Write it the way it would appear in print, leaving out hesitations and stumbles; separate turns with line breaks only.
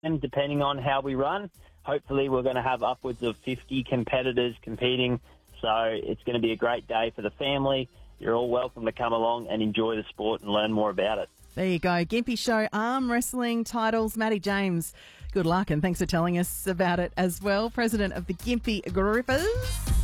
depending on how we run. Hopefully we're going to have upwards of 50 competitors competing, so it's going to be a great day for the family. You're all welcome to come along and enjoy the sport and learn more about it.
There you go. Gympie Show arm wrestling titles. Matty James, good luck and thanks for telling us about it as well. President of the Gympie Grippers.